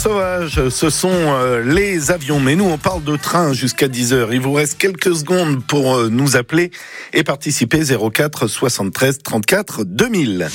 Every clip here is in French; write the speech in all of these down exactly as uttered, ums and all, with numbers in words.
Sauvage, ce sont euh, les avions. Mais nous, on parle de train jusqu'à dix heures. Il vous reste quelques secondes pour euh, nous appeler et participer zéro quatre soixante-treize trente-quatre deux mille.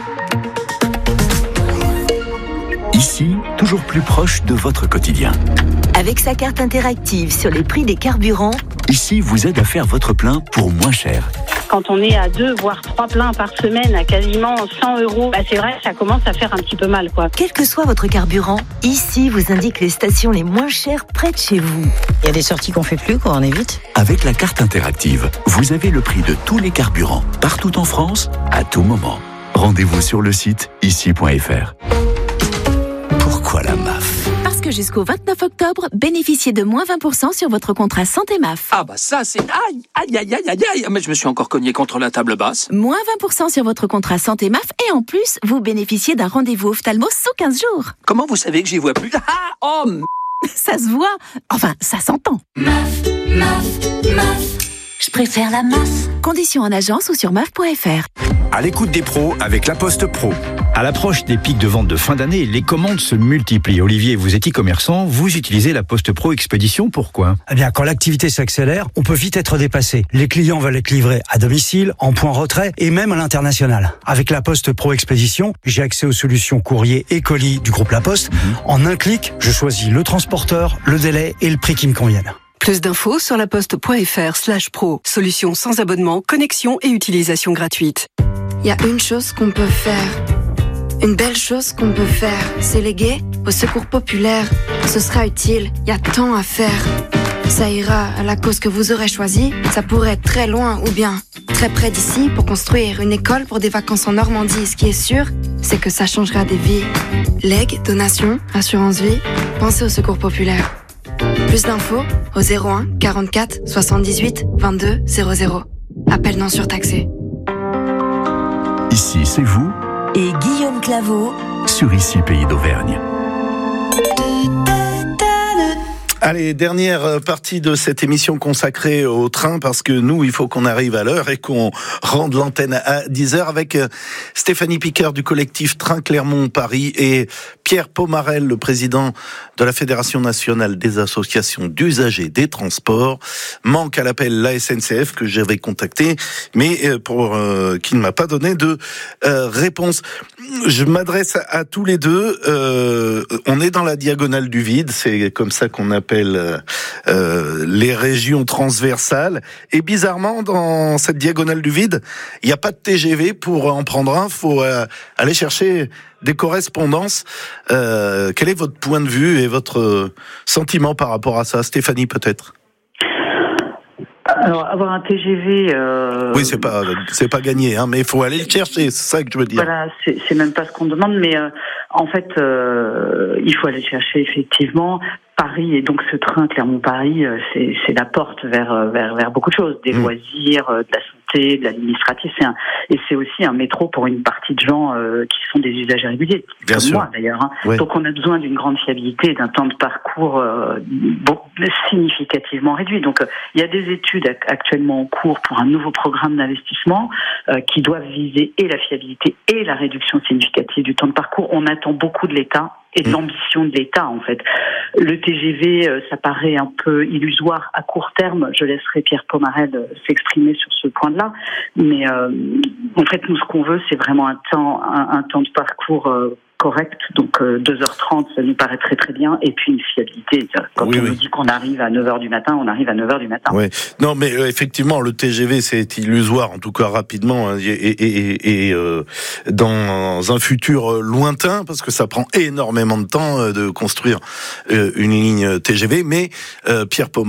Ici, toujours plus proche de votre quotidien. Avec sa carte interactive sur les prix des carburants, Ici vous aide à faire votre plein pour moins cher. Quand on est à deux, voire trois pleins par semaine à quasiment cent euros, bah c'est vrai que ça commence à faire un petit peu mal, quoi. quel que soit votre carburant, ici vous indique les stations les moins chères près de chez vous. Il y a des sorties qu'on fait plus, quoi, on évite. Avec la carte interactive, vous avez le prix de tous les carburants, partout en France, à tout moment. Rendez-vous sur le site ici point f r. Pourquoi la M A F ? Parce que jusqu'au vingt-neuf octobre, bénéficiez de moins vingt pour cent sur votre contrat santé M A F. Ah bah ça c'est... Aïe, aïe, aïe, aïe, aïe, aïe. Mais je me suis encore cogné contre la table basse. Moins vingt pour cent sur votre contrat santé M A F et en plus, vous bénéficiez d'un rendez-vous ophtalmo sous quinze jours. Comment vous savez que j'y vois plus? Ah, oh, m... Ça se voit. Enfin, ça s'entend. M A F, M A F, M A F. Je préfère la M A F. Conditions en agence ou sur M A F point F R. À l'écoute des pros avec La Poste Pro. À l'approche des pics de vente de fin d'année, les commandes se multiplient. Olivier, vous êtes e-commerçant, vous utilisez la Poste Pro Expédition, pourquoi ? Eh bien, quand l'activité s'accélère, on peut vite être dépassé. Les clients veulent être livrés à domicile, en point retrait et même à l'international. Avec la Poste Pro Expédition, j'ai accès aux solutions courrier et colis du groupe La Poste. Mmh. En un clic, je choisis le transporteur, le délai et le prix qui me conviennent. Plus d'infos sur laposte.fr slash pro. Solution sans abonnement, connexion et utilisation gratuite. Il y a une chose qu'on peut faire. Une belle chose qu'on peut faire, c'est léguer au secours populaire. Ce sera utile, il y a tant à faire. Ça ira à la cause que vous aurez choisie. Ça pourrait être très loin ou bien très près d'ici pour construire une école pour des vacances en Normandie. Ce qui est sûr, c'est que ça changera des vies. Legs, donations, assurance vie, pensez au secours populaire. Plus d'infos au zéro un quarante-quatre soixante-dix-huit vingt-deux zéro zéro. Appel non surtaxé. Ici, c'est vous et Guillaume Claveau sur Ici Pays d'Auvergne. Allez, dernière partie de cette émission consacrée au train, parce que nous, il faut qu'on arrive à l'heure et qu'on rende l'antenne à dix heures avec Stéphanie Picard du collectif Train Clermont-Paris et Pierre Pomarel, le président de la Fédération nationale des associations d'usagers des transports. Manque à l'appel la S N C F que j'avais contacté, mais pour euh, qui ne m'a pas donné de euh, réponse. Je m'adresse à, à tous les deux. Euh, on est dans la diagonale du vide, c'est comme ça qu'on appelle Euh, les régions transversales, et bizarrement dans cette diagonale du vide il n'y a pas de T G V. Pour en prendre un, faut euh, aller chercher des correspondances. Euh, quel est votre point de vue et votre sentiment par rapport à ça, Stéphanie, peut-être? Alors, avoir un T G V... Euh... Oui, c'est pas, c'est pas gagné, hein, mais il faut aller le chercher, c'est ça que je veux dire. Voilà, c'est, c'est même pas ce qu'on demande, mais euh, en fait, euh, il faut aller chercher effectivement Paris, et donc ce train Clermont-Paris, euh, c'est, c'est la porte vers, vers, vers beaucoup de choses, des mmh. loisirs, euh, de la santé, de l'administratif, c'est un, et c'est aussi un métro pour une partie de gens euh, qui sont des usagers réguliers, Bien comme sûr. moi d'ailleurs. Hein. Oui. Donc on a besoin d'une grande fiabilité, d'un temps de parcours euh, bon, significativement réduit. Donc euh, il y a des études actuellement en cours pour un nouveau programme d'investissement euh, qui doivent viser et la fiabilité et la réduction significative du temps de parcours. On attend beaucoup de l'État et de l'ambition de l'État, en fait. Le T G V, euh, ça paraît un peu illusoire à court terme. Je laisserai Pierre Pomarel euh, s'exprimer sur ce point-là. Mais euh, en fait, nous, ce qu'on veut, c'est vraiment un temps, un, un temps de parcours euh, correct. Donc, euh, deux heures trente, ça nous paraît très très bien. Et puis, une fiabilité. Quand oui, on oui. nous dit qu'on arrive à neuf heures du matin, on arrive à neuf heures du matin. Oui. Non, mais euh, effectivement, le T G V, c'est illusoire, en tout cas rapidement, hein, et, et, et, et euh, dans un futur lointain, parce que ça prend énormément de temps euh, de construire euh, une ligne T G V. Mais euh, Pierre Pomarel